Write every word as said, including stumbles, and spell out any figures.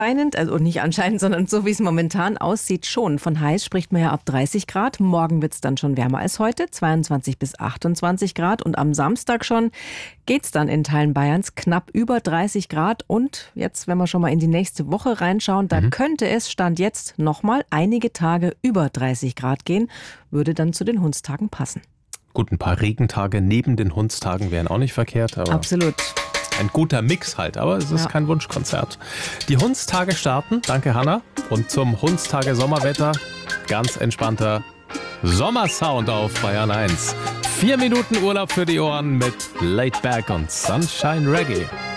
Anscheinend, also nicht anscheinend, sondern so wie es momentan aussieht, schon. Von heiß spricht man ja ab dreißig Grad. Morgen wird es dann schon wärmer als heute, zweiundzwanzig bis achtundzwanzig Grad. Und am Samstag schon geht es dann in Teilen Bayerns knapp über dreißig Grad. Und jetzt, wenn wir schon mal in die nächste Woche reinschauen, da mhm. könnte es Stand jetzt nochmal einige Tage über dreißig Grad gehen. Würde dann zu den Hundstagen passen. Gut, ein paar Regentage neben den Hundstagen wären auch nicht verkehrt. Aber absolut. Ein guter Mix halt, aber es ist ja kein Wunschkonzert. Die Hundstage starten, danke Hanna. Und zum Hundstage Sommerwetter ganz entspannter Sommersound auf Bayern eins. Vier Minuten Urlaub für die Ohren mit Laid Back und Sunshine Reggae.